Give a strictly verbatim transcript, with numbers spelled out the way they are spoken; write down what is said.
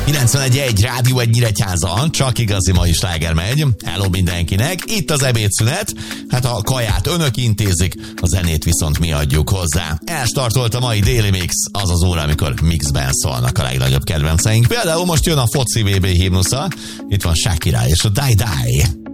kilencvenegy egy Rádió egy Nyíregyháza, csak igazi mai sláger megy. Hello mindenkinek, itt az ebédszünet. Hát a kaját önök intézik, a zenét viszont mi adjuk hozzá. Elstartolt a mai déli mix, az az óra, amikor mixben szólnak a legnagyobb kedvenceink. Például most jön a foci vé bé himnusza, itt van Shakira és a Die Die.